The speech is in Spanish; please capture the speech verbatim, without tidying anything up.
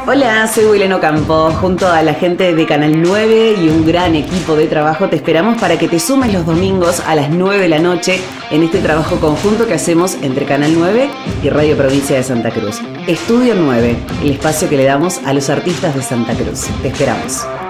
Hola, soy Wileno Campo. Junto a la gente de Canal nueve y un gran equipo de trabajo te esperamos para que te sumes los domingos a las nueve de la noche en este trabajo conjunto que hacemos entre Canal nueve y Radio Provincia de Santa Cruz. Estudio nueve, el espacio que le damos a los artistas de Santa Cruz. Te esperamos.